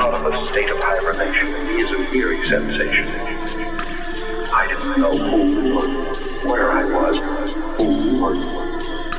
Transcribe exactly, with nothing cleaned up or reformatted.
out of a state of hibernation is a weary sensation. I didn't know who or where I was, who or